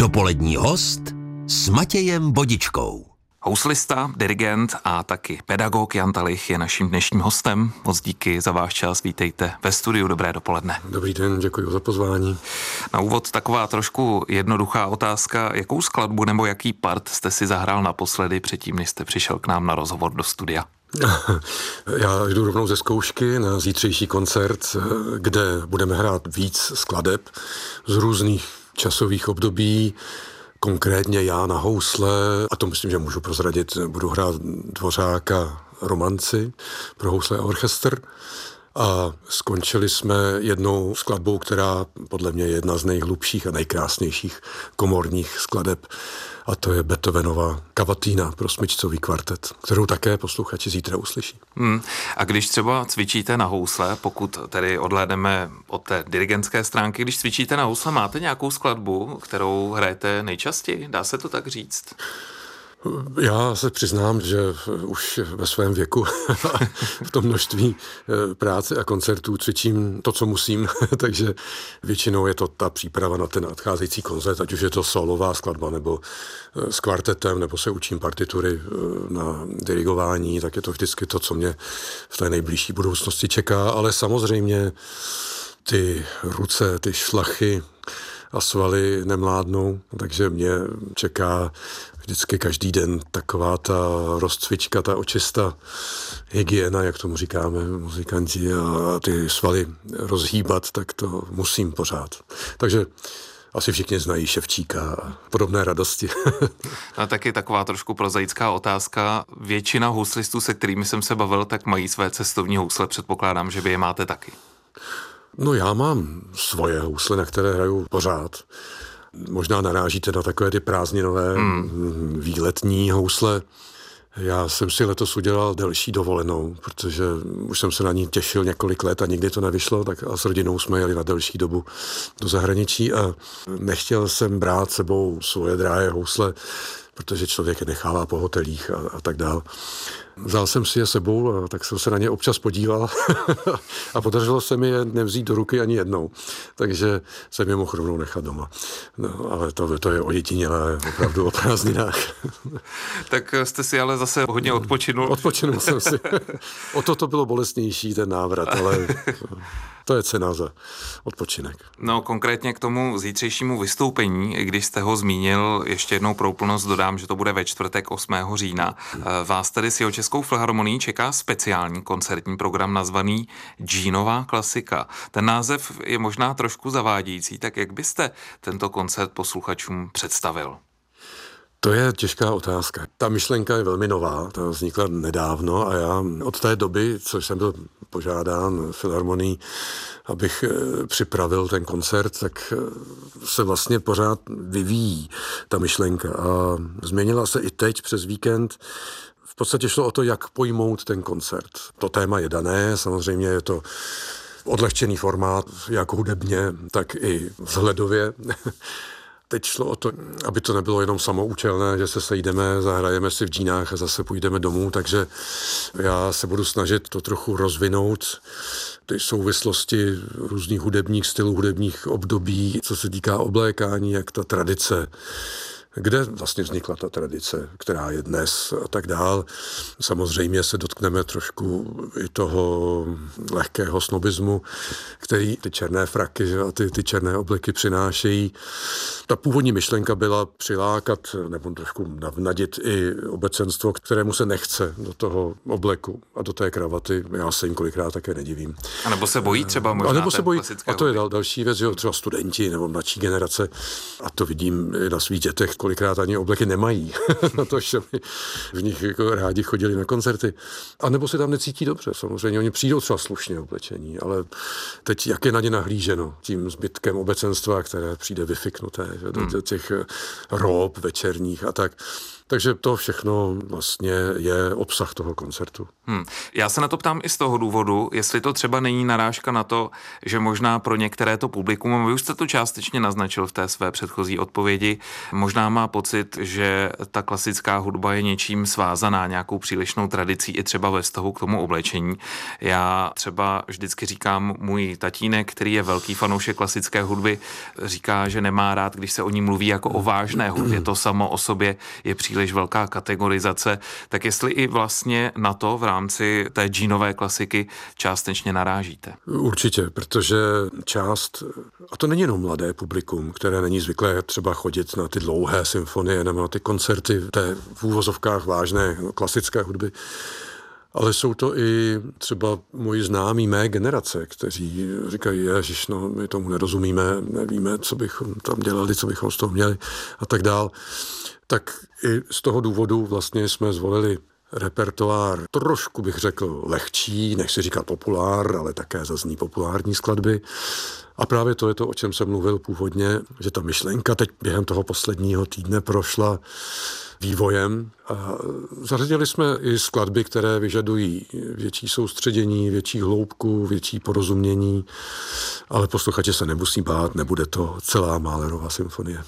Dopolední host s Matějem Vodičkou. Houslista, dirigent a taky pedagog Jan Talich je naším dnešním hostem. Moc díky za váš čas, vítejte ve studiu, dobré dopoledne. Dobrý den, děkuji za pozvání. Na úvod taková trošku jednoduchá otázka, jakou skladbu nebo jaký part jste si zahrál naposledy předtím, než jste přišel k nám na rozhovor do studia? Já jdu rovnou ze zkoušky na zítřejší koncert, kde budeme hrát víc skladeb z různých časových období. Konkrétně já na housle, a to myslím, že můžu prozradit, budu hrát Dvořáka romanci pro housle a orchestr. A skončili jsme jednou skladbou, která podle mě je jedna z nejhlubších a nejkrásnějších komorních skladeb. A to je Beethovenova Kavatína pro smyčcový kvartet, kterou také posluchači zítra uslyší. A když třeba cvičíte na housle, pokud tedy odhlédneme od té dirigentské stránky, když cvičíte na housle, máte nějakou skladbu, kterou hrajete nejčastěji? Dá se to tak říct? Já se přiznám, že už ve svém věku v tom množství práce a koncertů cvičím to, co musím, takže většinou je to ta příprava na ten nadcházející koncert, ať už je to solová skladba, nebo s kvartetem, nebo se učím partitury na dirigování, tak je to vždycky to, co mě v té nejbližší budoucnosti čeká, ale samozřejmě ty ruce, ty šlachy a svaly nemládnou, takže mě čeká vždycky každý den taková ta rozcvička, ta očista, hygiena, jak tomu říkáme muzikanti, a ty svaly rozhýbat, tak to musím pořád. Takže asi všichni znají Ševčíka a podobné radosti. A taky taková trošku prozaická otázka. Většina houslistů, se kterými jsem se bavil, tak mají své cestovní housle. Předpokládám, že vy je máte taky. No já mám svoje housle, na které hraju pořád. Možná narážíte na takové ty prázdninové výletní housle. Já jsem si letos udělal delší dovolenou, protože už jsem se na ní těšil několik let a nikdy to nevyšlo, tak a s rodinou jsme jeli na delší dobu do zahraničí a nechtěl jsem brát sebou svoje drahé housle, protože člověk je nechává po hotelích a tak dál. Vzal jsem si je sebou, a tak jsem se na ně občas podíval a podařilo se mi je nevzít do ruky ani jednou. Takže jsem je mohl rovnou nechat doma. No, ale to je ojedinělé opravdu o prázdninách. Tak jste si ale zase hodně odpočinul. Odpočinul jsem si. O to bylo bolestnější ten návrat, ale to je cena za odpočinek. No konkrétně k tomu zítřejšímu vystoupení, když jste ho zmínil, ještě jednou pro úplnost dodám, že to bude ve čtvrtek 8. října. Vás tedy s Jihočeskou filharmonií čeká speciální koncertní program nazvaný Džínová klasika. Ten název je možná trošku zavádějící, tak jak byste tento koncert posluchačům představil? To je těžká otázka. Ta myšlenka je velmi nová, ta vznikla nedávno a já od té doby, co jsem byl požádán filharmonií, abych připravil ten koncert, tak se vlastně pořád vyvíjí ta myšlenka a změnila se i teď přes víkend. V podstatě šlo o to, jak pojmout ten koncert. To téma je dané, samozřejmě je to odlehčený formát, jak hudebně, tak i vzhledově. Teď šlo o to, aby to nebylo jenom samoučelné, že se sejdeme, zahrajeme si v džínách a zase půjdeme domů, takže já se budu snažit to trochu rozvinout, ty souvislosti různých hudebních stylů, hudebních období, co se týká oblékání, jak ta tradice, kde vlastně vznikla ta tradice, která je dnes a tak dál. Samozřejmě se dotkneme trošku i toho lehkého snobismu, který ty černé fraky a ty černé obleky přinášejí. Ta původní myšlenka byla přilákat nebo trošku navnadit i obecenstvo, kterému se nechce do toho obleku a do té kravaty. Já se jim kolikrát také nedivím. A nebo se bojí třeba možná. A nebo se bojí, a to je další věc, jo, třeba studenti nebo mladší generace, a to vidím i na svých dětech, kolikrát ani obleky nemají, na to, že by v nich jako rádi chodili na koncerty. A nebo se tam necítí dobře, samozřejmě. Oni přijdou třeba slušně oblečení, ale teď jak je na ně nahlíženo tím zbytkem obecenstva, které přijde vyfiknuté do těch rób večerních a tak. Takže to všechno vlastně je obsah toho koncertu. Já se na to ptám i z toho důvodu, jestli to třeba není narážka na to, že možná pro některé to publikum, vy už jste to částečně naznačil v té své předchozí odpovědi, možná má pocit, že ta klasická hudba je něčím svázaná, nějakou přílišnou tradicí i třeba ve vztahu k tomu oblečení. Já třeba vždycky říkám, můj tatínek, který je velký fanoušek klasické hudby, říká, že nemá rád, když se o ní mluví jako o vážné hudbě. To samo o sobě je příliš velká kategorizace. Tak jestli i vlastně na to v rámci té džínové klasiky částečně narážíte? Určitě, protože část, a to není jenom mladé publikum, které není zvyklé třeba chodit na ty dlouhé symfonie nebo na ty koncerty té v úvozovkách vážné klasické hudby, ale jsou to i třeba moji známí mé generace, kteří říkají, ježiš, no, my tomu nerozumíme, nevíme, co bychom tam dělali, co bychom z toho měli a tak dál. Tak i z toho důvodu vlastně jsme zvolili repertoár trošku bych řekl lehčí, než se říká populár, ale také zazní populární skladby. A právě to je to, o čem jsem mluvil původně, že ta myšlenka teď během toho posledního týdne prošla vývojem a zařadili jsme i skladby, které vyžadují větší soustředění, větší hloubku, větší porozumění, ale posluchači se nemusí bát, nebude to celá Mahlerova symfonie.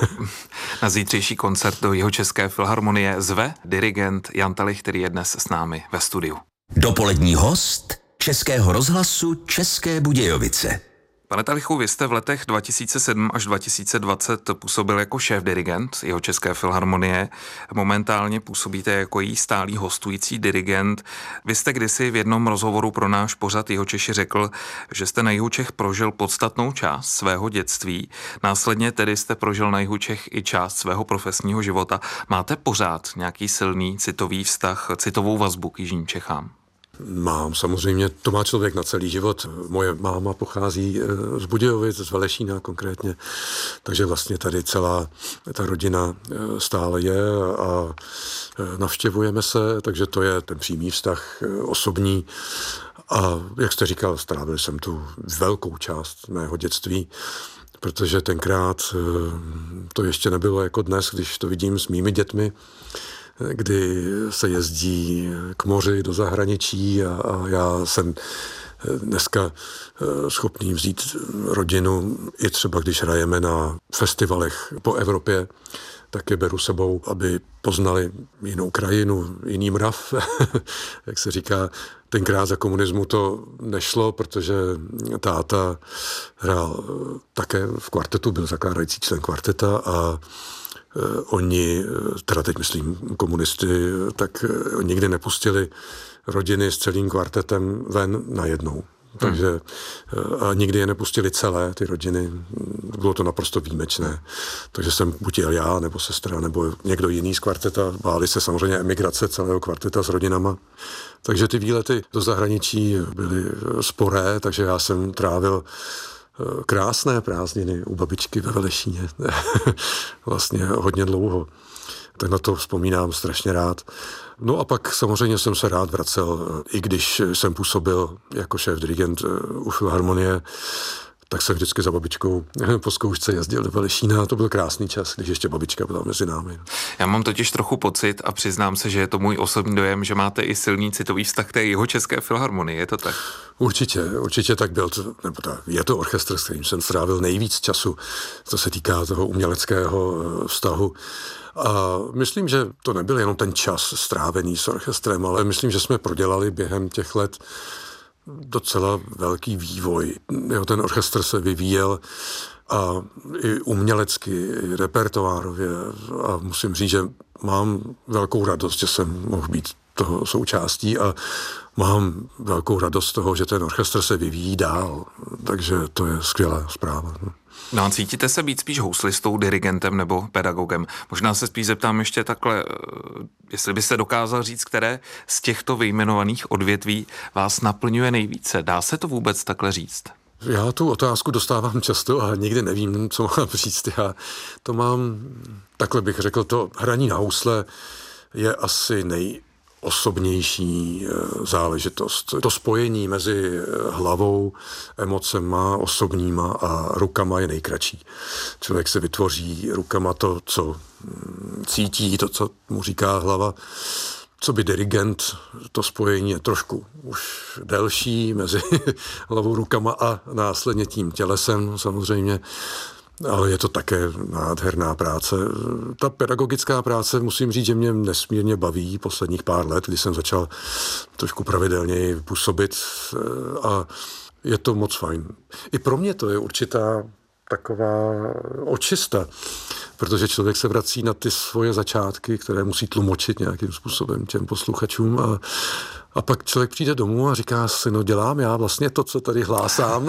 Na zítřejší koncert do Jihočeské filharmonie zve dirigent Jan Talich, který je dnes s námi ve studiu. Dopolední host Českého rozhlasu České Budějovice. Pane Talichu, vy jste v letech 2007 až 2020 působil jako šéf-dirigent Jihočeské filharmonie. Momentálně působíte jako její stálý hostující dirigent. Vy jste kdysi v jednom rozhovoru pro náš pořad Jihočeši řekl, že jste na jihu Čech prožil podstatnou část svého dětství. Následně tedy jste prožil na jihu Čech i část svého profesního života. Máte pořád nějaký silný citový vztah, citovou vazbu k jižním Čechám? Mám, samozřejmě, to má člověk na celý život. Moje máma pochází z Budějovic, z Velešína konkrétně, takže vlastně tady celá ta rodina stále je a navštěvujeme se, takže to je ten přímý vztah osobní. A jak jste říkal, strávil jsem tu velkou část mého dětství, protože tenkrát to ještě nebylo jako dnes, když to vidím s mými dětmi, kdy se jezdí k moři do zahraničí a já jsem dneska schopný vzít rodinu i třeba, když hrajeme na festivalech po Evropě, tak je beru sebou, aby poznali jinou krajinu, jiný mrav, jak se říká. Tenkrát za komunismu to nešlo, protože táta hrál také v kvartetu, byl zakládající člen kvarteta a oni, teda teď myslím komunisty, tak nikdy nepustili rodiny s celým kvartetem ven najednou. Takže a nikdy je nepustili celé ty rodiny, bylo to naprosto výjimečné. Takže jsem buď jel já, nebo sestra, nebo někdo jiný z kvarteta, báli se samozřejmě emigrace celého kvarteta s rodinama. Takže ty výlety do zahraničí byly sporé, takže já jsem trávil krásné prázdniny u babičky ve Velešíně. Vlastně hodně dlouho. Tak na to vzpomínám strašně rád. No a pak samozřejmě jsem se rád vracel, i když jsem působil jako šéf-dirigent u Filharmonie, tak jsem vždycky za babičkou po zkoušce jezdil do Velešína. To byl krásný čas, když ještě babička byla mezi námi. Já mám totiž trochu pocit a přiznám se, že je to můj osobní dojem, že máte i silný citový vztah k té Jihočeské filharmonii, je to tak? Určitě tak byl. Je to orchestr, s kterým jsem strávil nejvíc času, co se týká toho uměleckého vztahu. A myslím, že to nebyl jenom ten čas strávený s orchestrem, ale myslím, že jsme prodělali během těch let docela velký vývoj. Ten orchestr se vyvíjel a i umělecky, i repertoárově a musím říct, že mám velkou radost, že jsem mohl být toho součástí a mám velkou radost z toho, že ten orchestr se vyvíjí dál, takže to je skvělá zpráva. No a cítíte se být spíš houslistou, dirigentem nebo pedagogem? Možná se spíš zeptám ještě takhle, jestli byste dokázal říct, které z těchto vyjmenovaných odvětví vás naplňuje nejvíce. Dá se to vůbec takhle říct? Já tu otázku dostávám často a nikdy nevím, co mám říct. Já to mám, takhle bych řekl, to hraní na housle je asi osobnější záležitost. To spojení mezi hlavou, emocema, osobníma a rukama je nejkratší. Člověk se vytvoří rukama to, co cítí, to, co mu říká hlava. Co by dirigent, to spojení je trošku už delší mezi hlavou, rukama a následně tím tělesem samozřejmě. Ale je to také nádherná práce. Ta pedagogická práce, musím říct, že mě nesmírně baví posledních pár let, kdy jsem začal trošku pravidelněji působit a je to moc fajn. I pro mě to je určitá taková očista, protože člověk se vrací na ty svoje začátky, které musí tlumočit nějakým způsobem těm posluchačům a pak člověk přijde domů a říká si, no dělám já vlastně to, co tady hlásám,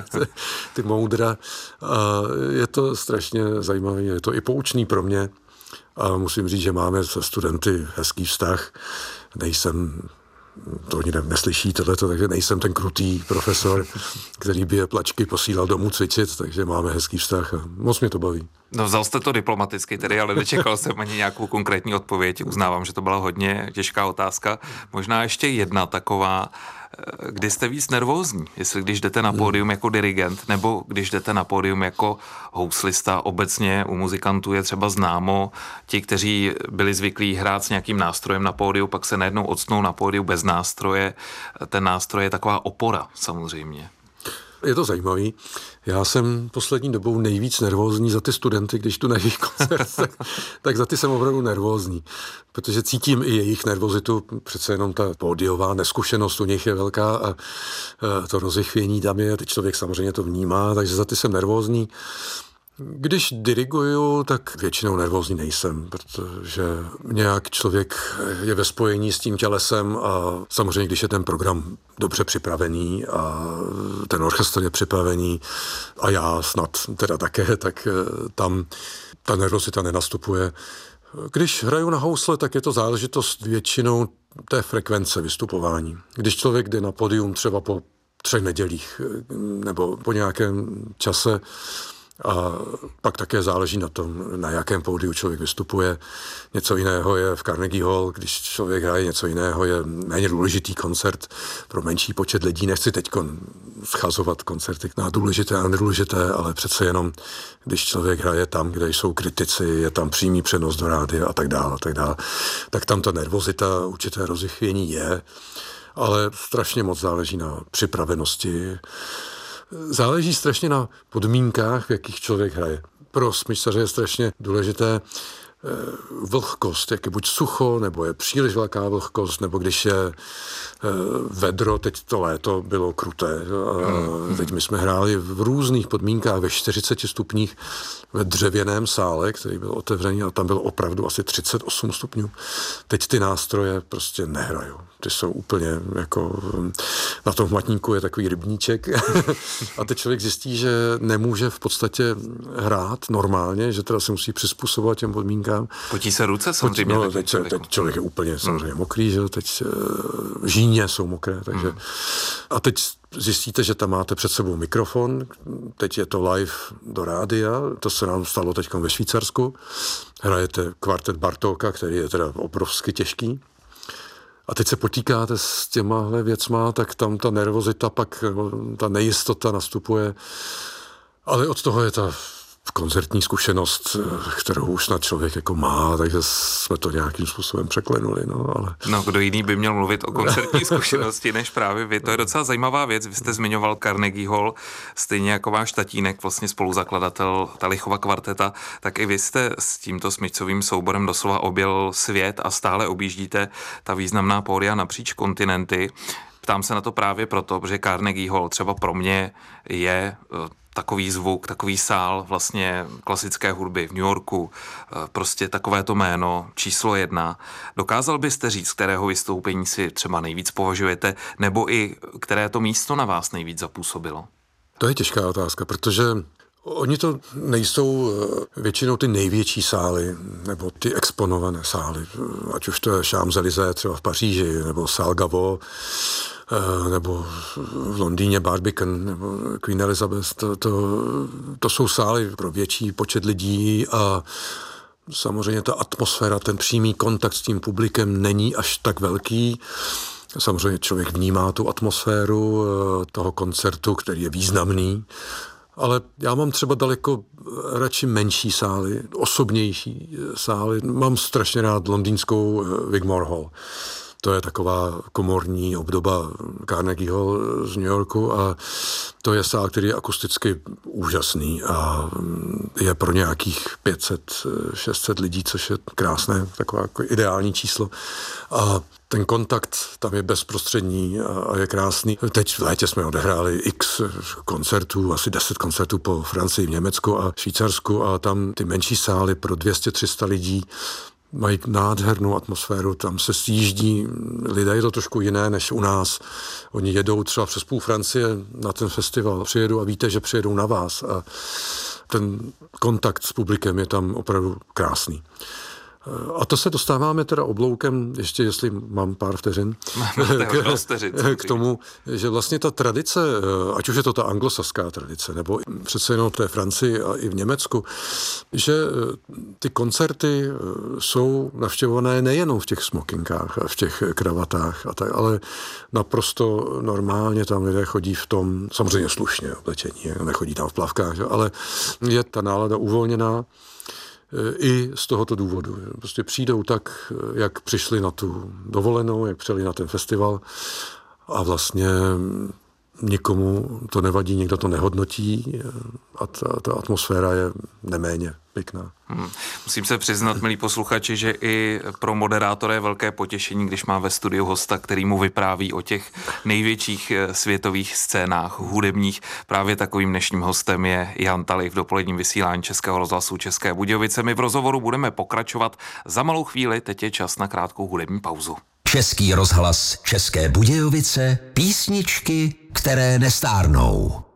ty moudra. A je to strašně zajímavé, je to i poučný pro mě a musím říct, že máme se studenty hezký vztah. Nejsem, to oni neslyší tohleto, takže nejsem ten krutý profesor, který by je plačky posílal domů cvičit, takže máme hezký vztah a moc mě to baví. No vzal jste to diplomaticky tedy, ale nečekal jsem ani nějakou konkrétní odpověď. Uznávám, že to byla hodně těžká otázka. Možná ještě jedna taková, kdy jste víc nervózní, jestli když jdete na pódium jako dirigent, nebo když jdete na pódium jako houslista. Obecně u muzikantů je třeba známo, ti, kteří byli zvyklí hrát s nějakým nástrojem na pódiu, pak se najednou octnou na pódiu bez nástroje. Ten nástroj je taková opora samozřejmě. Je to zajímavý. Já jsem poslední dobou nejvíc nervózní za ty studenty, když tu na jejich koncert, tak za ty jsem opravdu nervózní, protože cítím i jejich nervozitu, přece jenom ta pódiová neskušenost u nich je velká a to rozechvění tam je, teď člověk samozřejmě to vnímá, takže za ty jsem nervózní. Když diriguju, tak většinou nervózní nejsem, protože nějak člověk je ve spojení s tím tělesem a samozřejmě, když je ten program dobře připravený a ten orchestr je připravený a já snad teda také, tak tam ta nervozita nenastupuje. Když hraju na housle, tak je to záležitost většinou té frekvence vystupování. Když člověk jde na pódium třeba po 3 nedělích nebo po nějakém čase, a pak také záleží na tom, na jakém pódiu člověk vystupuje. Něco jiného je v Carnegie Hall, když člověk hraje, něco jiného je méně důležitý koncert pro menší počet lidí. Nechci teď schazovat koncerty na důležité a nedůležité, ale přece jenom, když člověk hraje tam, kde jsou kritici, je tam přímý přenos do rádia a tak dále, tak tam ta nervozita, určité rozechvění je, ale strašně moc záleží na připravenosti. Záleží strašně na podmínkách, v jakých člověk hraje. Pro smyčcaře je strašně důležité vlhkost, jak je buď sucho, nebo je příliš velká vlhkost, nebo když je vedro, teď to léto bylo kruté. Teď my jsme hráli v různých podmínkách ve 40 stupních ve dřevěném sále, který byl otevřený a tam bylo opravdu asi 38 stupňů. Teď ty nástroje prostě nehrajou. Ty jsou úplně jako na tom hmatníku je takový rybníček a teď člověk zjistí, že nemůže v podstatě hrát normálně, že teda se musí přizpůsobovat těm podmínkám. Potí se ruce samozřejmě. No, teď člověk je úplně samozřejmě mokrý, že? Teď žíně jsou mokré, takže a teď zjistíte, že tam máte před sebou mikrofon, teď je to live do rádia, to se nám stalo teď ve Švýcarsku, hrajete kvartet Bartóka, který je teda obrovsky těžký. A teď se potýkáte s těmahle věcma, tak tam ta nervozita, pak ta nejistota nastupuje. Ale od toho je ta koncertní zkušenost, kterou už snad člověk jako má, takže jsme to nějakým způsobem překlenuli. No, kdo jiný by měl mluvit o koncertní zkušenosti než právě vy. To je docela zajímavá věc. Vy jste zmiňoval Carnegie Hall, stejně jako váš tatínek, vlastně spoluzakladatel Talichova kvarteta, tak i vy jste s tímto smyčcovým souborem doslova objel svět a stále objíždíte ta významná pódia napříč kontinenty. Ptám se na to právě proto, protože Carnegie Hall třeba pro mě je takový zvuk, takový sál vlastně klasické hudby v New Yorku, prostě takovéto jméno, číslo 1. Dokázal byste říct, kterého vystoupení si třeba nejvíc považujete, nebo i které to místo na vás nejvíc zapůsobilo? To je těžká otázka, protože oni to nejsou většinou ty největší sály, nebo ty exponované sály, ať už to je Champs-Élysées třeba v Paříži, nebo Salle Gaveau, nebo v Londýně Barbican, nebo Queen Elizabeth. To jsou sály pro větší počet lidí a samozřejmě ta atmosféra, ten přímý kontakt s tím publikem není až tak velký. Samozřejmě člověk vnímá tu atmosféru toho koncertu, který je významný, ale já mám třeba daleko radši menší sály, osobnější sály. Mám strašně rád londýnskou Wigmore Hall. To je taková komorní obdoba Carnegie Hall z New Yorku a to je sál, který je akusticky úžasný a je pro nějakých 500-600 lidí, což je krásné, takové jako ideální číslo. A ten kontakt tam je bezprostřední a je krásný. Teď v létě jsme odehráli x koncertů, asi 10 koncertů po Francii, v Německu a Švýcarsku a tam ty menší sály pro 200-300 lidí mají nádhernou atmosféru, tam se sjíždí lidé, je to trošku jiné než u nás. Oni jedou třeba přes půl Francie na ten festival, přijedou a víte, že přijedou na vás a ten kontakt s publikem je tam opravdu krásný. A to se dostáváme teda obloukem, ještě jestli mám pár vteřin, k tomu, že vlastně ta tradice, ať už je to ta anglosaská tradice, nebo přece jenom v té Francii a i v Německu, že ty koncerty jsou navštěvované nejenom v těch smokinkách a v těch kravatách, a tak, ale naprosto normálně tam lidé chodí v tom, samozřejmě slušně oblečení, nechodí tam v plavkách, ale je ta nálada uvolněná, i z tohoto důvodu. Prostě přijdou tak, jak přišli na tu dovolenou, jak přijeli na ten festival a vlastně nikomu to nevadí, nikdo to nehodnotí a ta atmosféra je neméně pěkná. Musím se přiznat, milí posluchači, že i pro moderátora je velké potěšení, když má ve studiu hosta, který mu vypráví o těch největších světových scénách hudebních. Právě takovým dnešním hostem je Jan Tali v dopoledním vysílání Českého rozhlasu České Budějovice. My v rozhovoru budeme pokračovat za malou chvíli, teď je čas na krátkou hudební pauzu. Český rozhlas České Budějovice, písničky, které nestárnou.